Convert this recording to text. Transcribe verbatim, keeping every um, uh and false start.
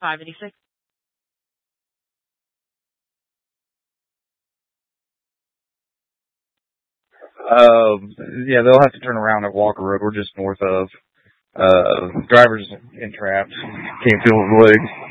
five eighty-six. Um, yeah, they'll have to turn around at Walker Road. We're just north of, uh, drivers entrapped. Can't feel his legs.